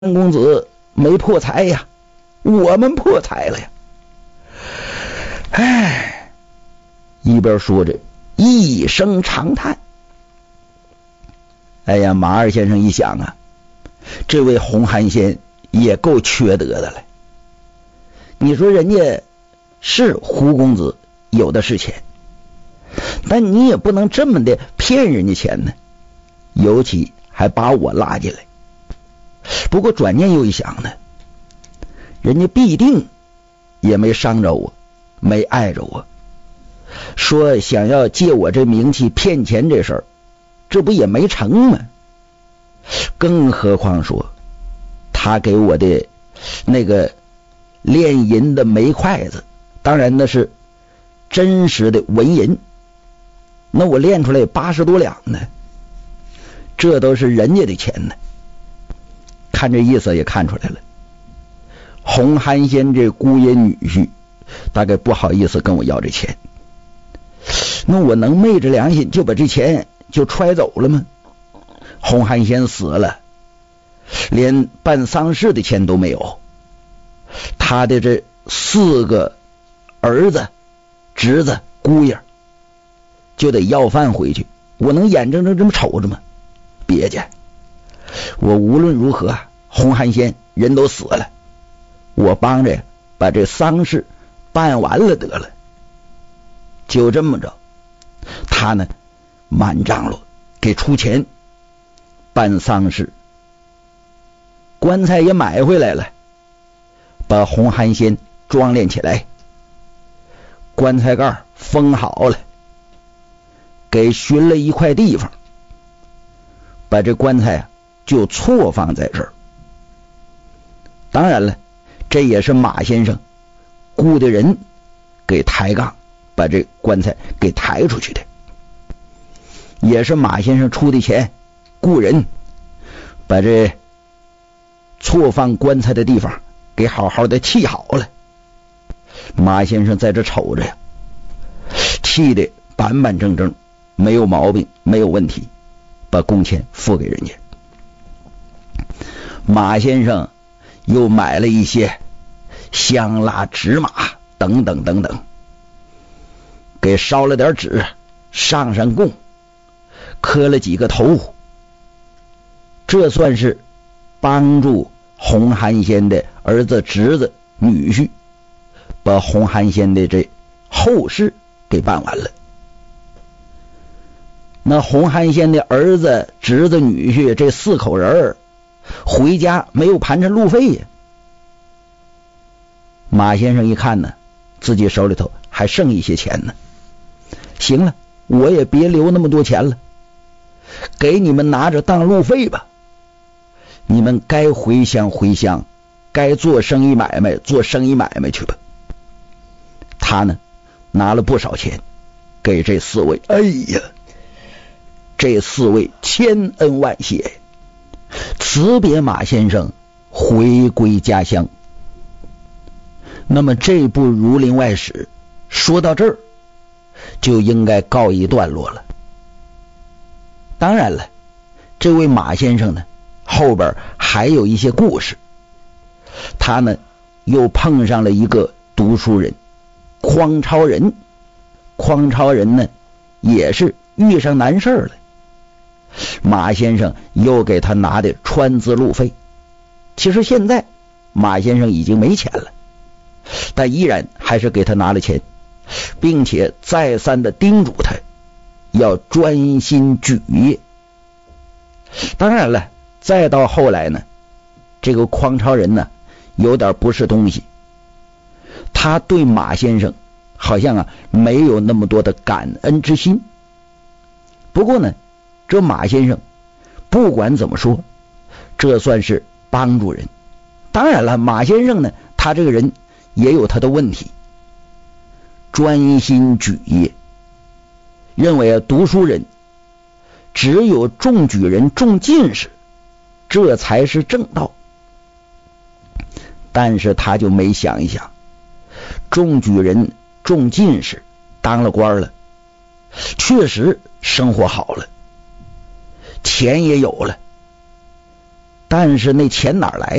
公子没破财呀，我们破财了呀。哎，一边说着一声长叹。哎呀，马二先生一想啊，这位洪寒仙也够缺德的了。你说人家是胡公子有的是钱，但你也不能这么的骗人家钱呢，尤其还把我拉进来。不过转念又一想呢，人家必定也没伤着我，没碍着我，说想要借我这名气骗钱这事儿，这不也没成吗？更何况说他给我的那个炼银的煤筷子，当然那是真实的纹银，那我炼出来80多两呢，这都是人家的钱呢。看这意思也看出来了，洪寒仙这孤阴女婿大概不好意思跟我要这钱，那我能昧着良心就把这钱就揣走了吗？洪寒仙死了，连办丧事的钱都没有，他的这4个儿子侄子姑爷就得要饭回去，我能眼睁睁这么瞅着吗？别介，我无论如何洪寒仙人都死了，我帮着把这丧事办完了得了。就这么着，他呢满张罗给出钱办丧事，棺材也买回来了，把洪寒仙装殓起来，棺材盖封好了，给寻了一块地方，把这棺材就错放在这儿。当然了，这也是马先生雇的人给抬杠把这棺材给抬出去的，也是马先生出的钱雇人把这错放棺材的地方给好好的砌好了。马先生在这瞅着呀，砌的板板正正，没有毛病，没有问题，把工钱付给人家。马先生又买了一些香蜡纸马等等等等，给烧了点纸，上供，磕了几个头，这算是帮助洪寒仙的儿子侄子女婿把洪寒仙的这后事给办完了。那洪寒仙的儿子侄子女婿这4口人回家没有盘缠路费呀。马先生一看呢，自己手里头还剩一些钱呢，行了，我也别留那么多钱了，给你们拿着当路费吧，你们该回乡回乡，该做生意买卖做生意买卖去吧。他呢拿了不少钱给这4位，哎呀，这4位千恩万谢，辞别马先生回归家乡。那么这部《儒林外史》说到这儿就应该告一段落了。当然了，这位马先生呢后边还有一些故事，他呢又碰上了一个读书人匡超人。匡超人呢也是遇上难事了，马先生又给他拿的川资路费。其实现在马先生已经没钱了，但依然还是给他拿了钱，并且再三的叮嘱他要专心举业。当然了，再到后来呢，这个匡超人呢有点不是东西，他对马先生好像没有那么多的感恩之心。不过呢，这马先生不管怎么说，这算是帮助人。当然了，马先生呢他这个人也有他的问题，专心举业，认为读书人只有中举人中进士，这才是正道。但是他就没想一想，中举人中进士当了官了，确实生活好了，钱也有了， 但是那钱哪来